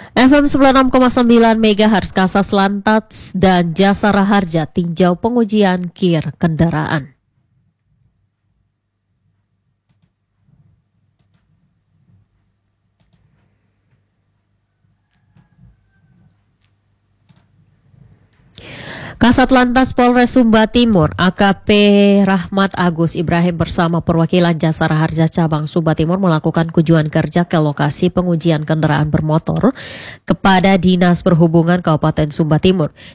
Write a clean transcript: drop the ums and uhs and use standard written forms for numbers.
FM 96,9 MHz Kasas Lantas dan Jasa Raharja tinjau pengujian KIR kendaraan. Kasat Lantas Polres Sumba Timur, AKP Rahmat Agus Ibrahim bersama perwakilan Jasa Raharja Cabang Sumba Timur melakukan kunjungan kerja ke lokasi pengujian kendaraan bermotor kepada Dinas Perhubungan Kabupaten Sumba Timur.